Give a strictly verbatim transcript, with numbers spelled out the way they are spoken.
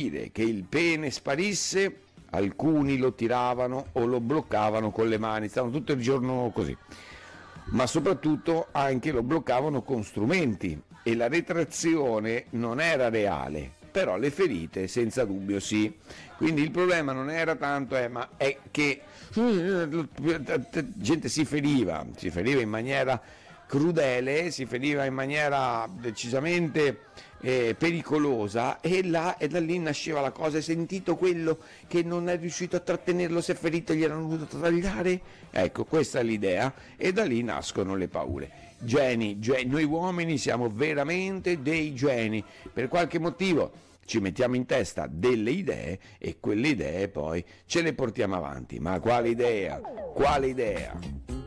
impedire che il pene sparisse, alcuni lo tiravano o lo bloccavano con le mani, stavano tutto il giorno così, ma soprattutto anche lo bloccavano con strumenti e la retrazione non era reale, però le ferite senza dubbio sì. Quindi il problema non era tanto, eh, ma è che la gente si feriva, si feriva in maniera crudele, si feriva in maniera decisamente eh, pericolosa, e, là, e da lì nasceva la cosa. Hai sentito quello che non è riuscito a trattenerlo, si è ferito, gli hanno dovuto tagliare? Ecco, questa è l'idea, e da lì nascono le paure. Geni, geni, noi uomini siamo veramente dei geni, per qualche motivo ci mettiamo in testa delle idee e quelle idee poi ce le portiamo avanti. Ma quale idea? Quale idea?